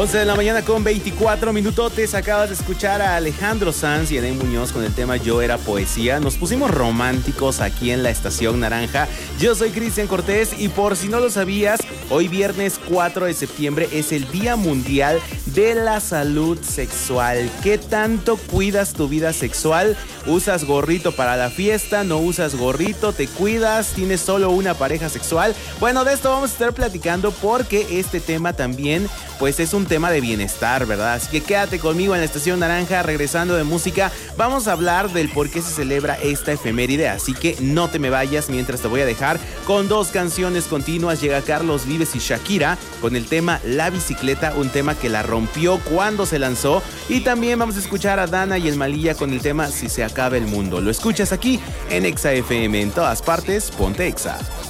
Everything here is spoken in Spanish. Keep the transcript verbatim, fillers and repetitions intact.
once de la mañana con veinticuatro minutotes. Acabas de escuchar a Alejandro Sanz y Edén Muñoz con el tema Yo Era Poesía. Nos pusimos románticos aquí en la Estación Naranja. Yo soy Cristian Cortés y por si no lo sabías, hoy viernes cuatro de septiembre es el Día Mundial de la Salud Sexual. ¿Qué tanto cuidas tu vida sexual? ¿Usas gorrito para la fiesta? ¿No usas gorrito? ¿Te cuidas? ¿Tienes solo una pareja sexual? Bueno, de esto vamos a estar platicando porque este tema también pues es un tema de bienestar, ¿verdad? Así que quédate conmigo en la Estación Naranja. Regresando de música, vamos a hablar del por qué se celebra esta efeméride, así que no te me vayas mientras te voy a dejar con dos canciones continuas. Llega Carlos Vives y Shakira con el tema La Bicicleta, un tema que la rompió cuando se lanzó, y también vamos a escuchar a Dana y el Malilla con el tema Si se acaba el mundo. Lo escuchas aquí en Exa F M, en todas partes, ponte Exa.